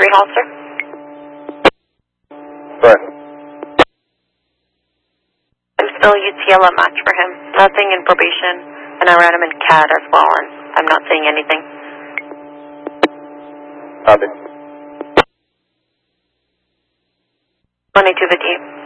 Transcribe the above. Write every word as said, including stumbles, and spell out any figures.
Three Hall, sir. Right. I'm still U T L a match for him. Nothing in probation, and I ran him in C A D as well, and I'm not saying anything. Copy. twenty-two fifty-eight.